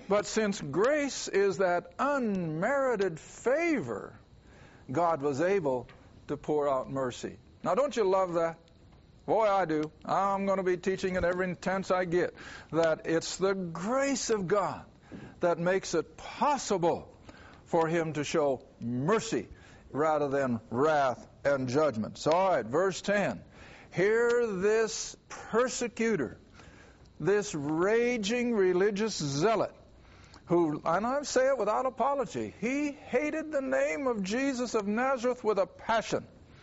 But since grace is that unmerited favor, God was able to pour out mercy. Now, don't you love that? Boy, I do. I'm going to be teaching it every chance I get, that it's the grace of God that makes it possible for Him to show mercy rather than wrath and judgment. So, all right, verse 10. Here this persecutor, this raging religious zealot, who, and I say it without apology, he hated the name of Jesus of Nazareth with a passion.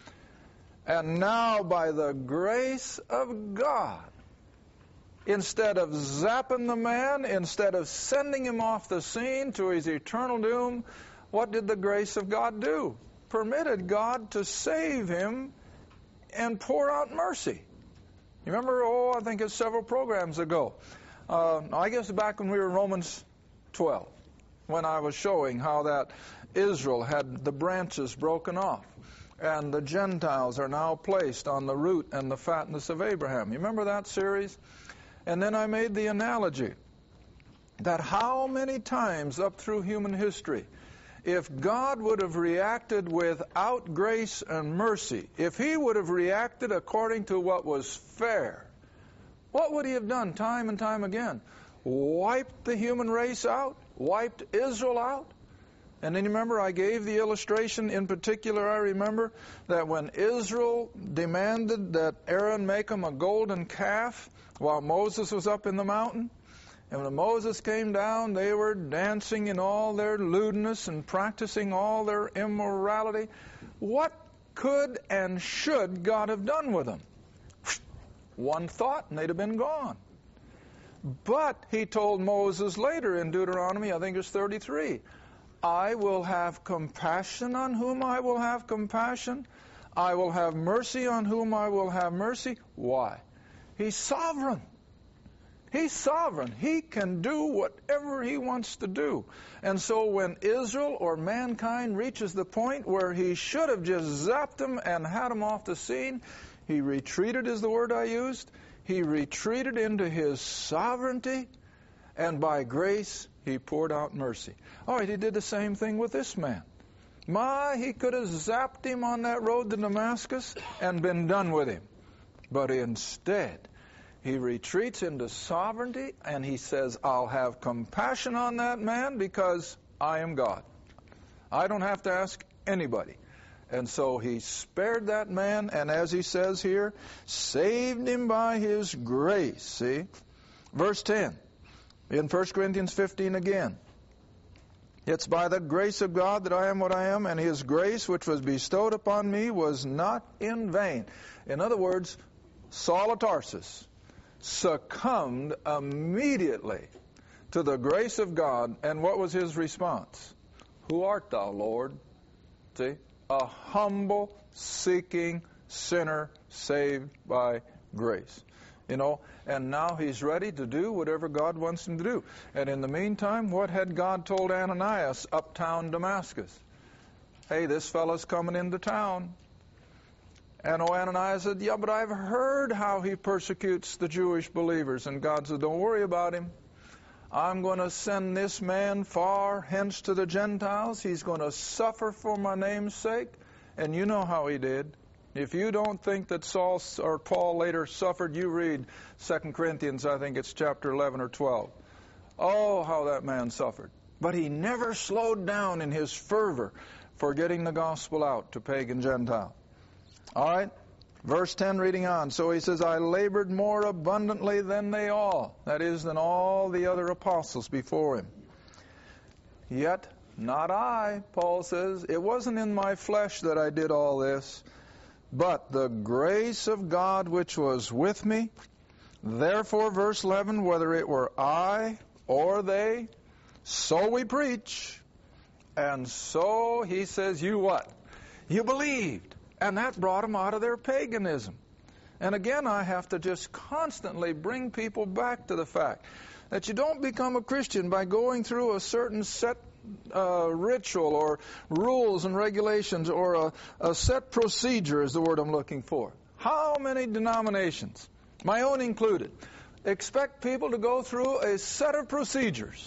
And now, by the grace of God, instead of zapping the man, instead of sending him off the scene to his eternal doom, what did the grace of God do? Permitted God to save him and pour out mercy. You remember, I think it's several programs ago. I guess back when we were in Romans 12, when I was showing how that Israel had the branches broken off, and the Gentiles are now placed on the root and the fatness of Abraham. You remember that series? And then I made the analogy that how many times up through human history, if God would have reacted without grace and mercy, if He would have reacted according to what was fair, what would He have done time and time again? Wiped the human race out? Wiped Israel out? And then you remember I gave the illustration. In particular, I remember that when Israel demanded that Aaron make them a golden calf while Moses was up in the mountain, and when Moses came down, they were dancing in all their lewdness and practicing all their immorality. What could and should God have done with them? One thought, and they'd have been gone. But He told Moses later in Deuteronomy, I think it's 33, I will have compassion on whom I will have compassion. I will have mercy on whom I will have mercy. Why? He's sovereign. He's sovereign. He can do whatever He wants to do. And so when Israel or mankind reaches the point where He should have just zapped them and had them off the scene, He retreated, is the word I used. He retreated into His sovereignty, and by grace He poured out mercy. All right, He did the same thing with this man. He could have zapped him on that road to Damascus and been done with him. But instead, He retreats into sovereignty, and He says, I'll have compassion on that man because I am God. I don't have to ask anybody. And so He spared that man, and as He says here, saved him by His grace. See? Verse 10, in 1 Corinthians 15 again. It's by the grace of God that I am what I am, and His grace which was bestowed upon me was not in vain. In other words, Saul of Tarsus succumbed immediately to the grace of God, and what was his response? Who art thou, Lord? See? A humble, seeking sinner saved by grace. You know, and now he's ready to do whatever God wants him to do. And in the meantime, what had God told Ananias uptown Damascus? Hey, this fellow's coming into town. And Ananias said, yeah, but I've heard how he persecutes the Jewish believers. And God said, don't worry about him. I'm going to send this man far hence to the Gentiles. He's going to suffer for my name's sake. And you know how he did. If you don't think that Saul or Paul later suffered, you read 2 Corinthians, I think it's chapter 11 or 12. Oh, how that man suffered. But he never slowed down in his fervor for getting the gospel out to pagan Gentile. All right, verse 10 reading on. So he says, I labored more abundantly than they all. That is, than all the other apostles before him. Yet not I, Paul says. It wasn't in my flesh that I did all this, but the grace of God which was with me. Therefore, verse 11, whether it were I or they, so we preach. And so, he says, you what? You believed. And that brought them out of their paganism. And again, I have to just constantly bring people back to the fact that you don't become a Christian by going through a certain set ritual or rules and regulations or a set procedure is the word I'm looking for. How many denominations, my own included, expect people to go through a set of procedures